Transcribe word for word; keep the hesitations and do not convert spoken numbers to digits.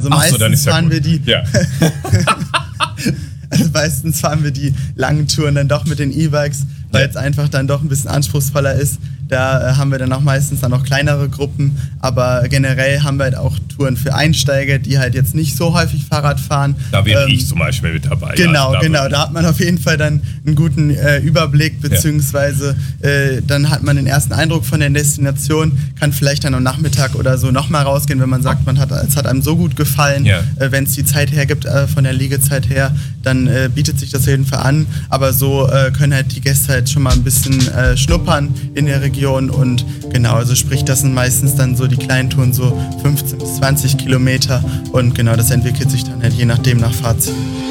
Also Ach so, dann meistens ist ja fahren gut. wir die. Ja. Also meistens fahren wir die langen Touren dann doch mit den E-Bikes, weil Ja. es einfach dann doch ein bisschen anspruchsvoller ist. Da äh, haben wir dann auch meistens dann noch kleinere Gruppen, aber generell haben wir halt auch Touren für Einsteiger, die halt jetzt nicht so häufig Fahrrad fahren. Da wäre Ähm, ich zum Beispiel mit dabei. Genau, Also da genau. würde- Da hat man auf jeden Fall dann einen guten äh, Überblick, beziehungsweise äh, dann hat man den ersten Eindruck von der Destination, kann vielleicht dann am Nachmittag oder so nochmal rausgehen, wenn man sagt, man hat, es hat einem so gut gefallen. Ja. Äh, wenn es die Zeit hergibt, äh, von der Liegezeit her, dann äh, bietet sich das auf jeden Fall an. Aber so äh, können halt die Gäste halt schon mal ein bisschen äh, schnuppern in der Region und genau, also sprich, das sind meistens dann so die kleinen Touren, so fünfzehn bis zwanzig Kilometer und genau, das entwickelt sich dann halt je nachdem nach Fahrziel.